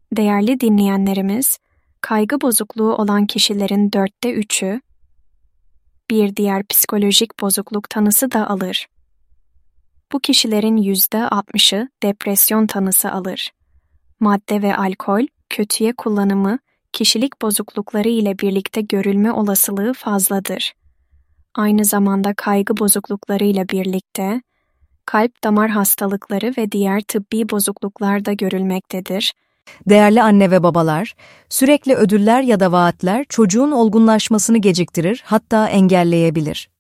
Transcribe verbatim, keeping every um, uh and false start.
Değerli dinleyenlerimiz, kaygı bozukluğu olan kişilerin dörtte üçü, bir diğer psikolojik bozukluk tanısı da alır. Bu kişilerin yüzde altmışı depresyon tanısı alır. Madde ve alkol, kötüye kullanımı, kişilik bozuklukları ile birlikte görülme olasılığı fazladır. Aynı zamanda kaygı bozuklukları ile birlikte, kalp damar hastalıkları ve diğer tıbbi bozukluklar da görülmektedir. Değerli anne ve babalar, sürekli ödüller ya da vaatler çocuğun olgunlaşmasını geciktirir, hatta engelleyebilir.